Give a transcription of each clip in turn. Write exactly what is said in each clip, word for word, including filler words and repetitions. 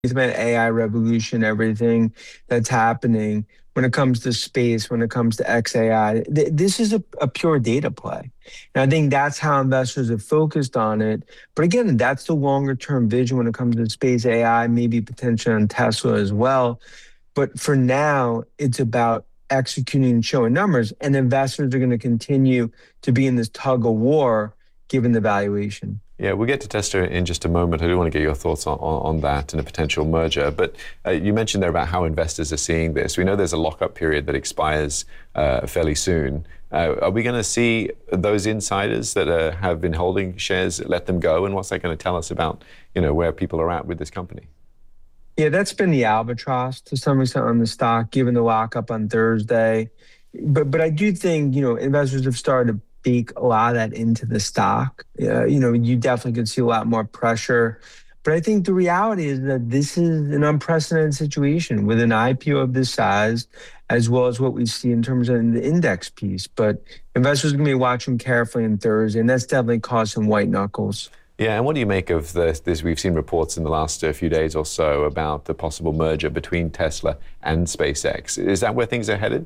about A I revolution, everything that's happening when it comes to space, when it comes to X A I. Th- this is a, a pure data play. And I think that's how investors have focused on it. But again, that's the longer term vision when it comes to space A I, maybe potentially on Tesla as well. But for now, it's about executing and showing numbers. And investors are going to continue to be in this tug of war given the valuation. Yeah, we'll get to Tesla in just a moment. I do want to get your thoughts on, on, on that and a potential merger. But uh, you mentioned there about how investors are seeing this. We know there's a lockup period that expires uh, fairly soon. Uh, are we going to see those insiders that uh, have been holding shares, let them go? And what's that going to tell us about, you know, where people are at with this company? Yeah, that's been the albatross to some extent on the stock, given the lockup on Thursday. But but I do think, you know, investors have started to bake a lot of that into the stock. Uh, you know, you definitely could see a lot more pressure. But I think the reality is that this is an unprecedented situation with an I P O of this size, as well as what we see in terms of the index piece. But investors are going to be watching carefully on Thursday, and that's definitely caused some white knuckles. Yeah, and what do you make of this? this we've seen reports in the last uh, few days or so about the possible merger between Tesla and SpaceX. Is that where things are headed?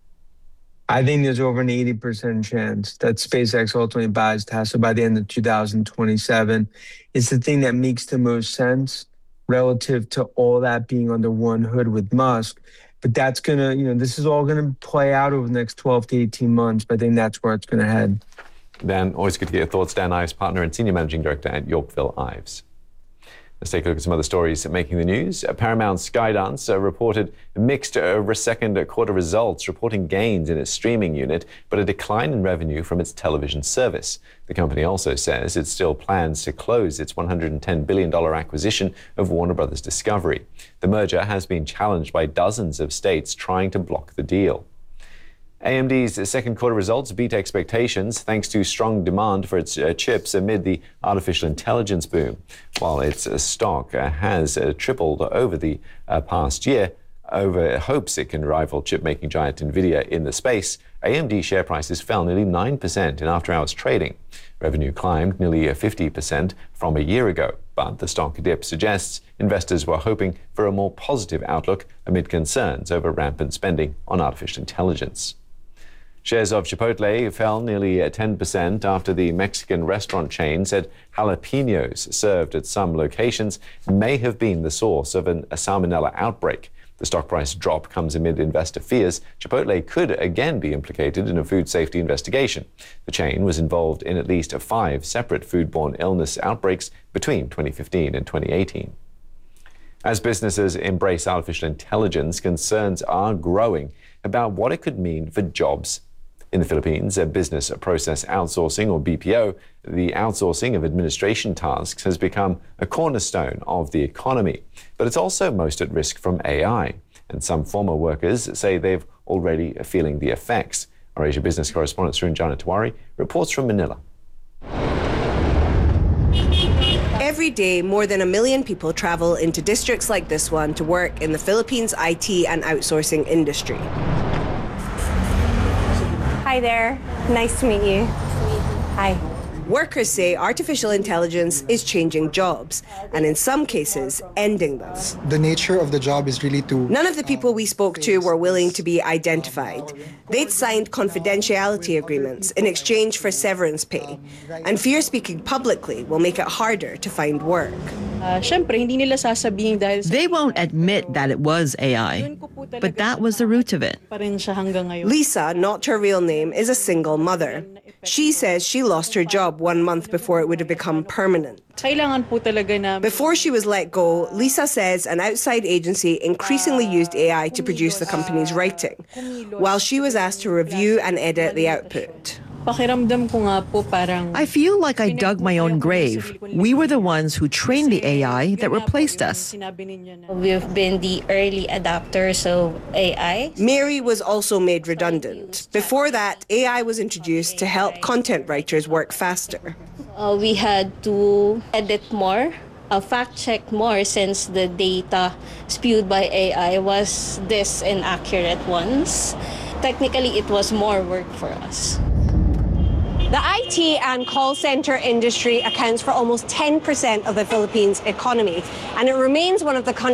I think there's over an eighty percent chance that SpaceX ultimately buys Tesla by the end of two thousand twenty-seven. It's the thing that makes the most sense relative to all that being under one hood with Musk. But that's going to, you know, this is all going to play out over the next twelve to eighteen months. But I think that's where it's going to head. Dan, always good to get your thoughts. Dan Ives, partner and senior managing director at Yorkville Ives. Let's take a look at some other stories making the news. Paramount Skydance uh, reported mixed uh, second quarter results, reporting gains in its streaming unit, but a decline in revenue from its television service. The company also says it still plans to close its one hundred ten billion dollars acquisition of Warner Brothers Discovery. The merger has been challenged by dozens of states trying to block the deal. A M D's second quarter results beat expectations thanks to strong demand for its uh, chips amid the artificial intelligence boom. While its uh, stock uh, has uh, tripled over the uh, past year, over hopes it can rival chip-making giant NVIDIA in the space, A M D share prices fell nearly nine percent in after-hours trading. Revenue climbed nearly fifty percent from a year ago, but the stock dip suggests investors were hoping for a more positive outlook amid concerns over rampant spending on artificial intelligence. Shares of Chipotle fell nearly ten percent after the Mexican restaurant chain said jalapenos served at some locations may have been the source of an, a salmonella outbreak. The stock price drop comes amid investor fears Chipotle could again be implicated in a food safety investigation. The chain was involved in at least five separate foodborne illness outbreaks between twenty fifteen and twenty eighteen. As businesses embrace artificial intelligence, concerns are growing about what it could mean for jobs. In the Philippines, a business process outsourcing, or B P O, the outsourcing of administration tasks has become a cornerstone of the economy. But it's also most at risk from A I. And some former workers say they've already feeling the effects. Our Asia business correspondent, Srinjana Tawari, reports from Manila. Every day, more than a million people travel into districts like this one to work in the Philippines' I T and outsourcing industry. Hi there. Nice to meet you. Hi. Workers say artificial intelligence is changing jobs, and in some cases, ending them. The nature of the job is really to... None of the people we spoke to were willing to be identified. They'd signed confidentiality agreements in exchange for severance pay, and fear speaking publicly will make it harder to find work. They won't admit that it was A I, but that was the root of it. Lisa, not her real name, is a single mother. She says she lost her job one month before it would have become permanent. Before she was let go, Lisa says an outside agency increasingly used A I to produce the company's writing, while she was asked to review and edit the output. I feel like I dug my own grave. We were the ones who trained the A I that replaced us. We've been the early adopters of A I. Mary was also made redundant. Before that, A I was introduced to help content writers work faster. Uh, we had to edit more, uh, fact check more, since the data spewed by A I was this inaccurate ones. Technically, it was more work for us. The I T and call center industry accounts for almost ten percent of the Philippines' economy, and it remains one of the country's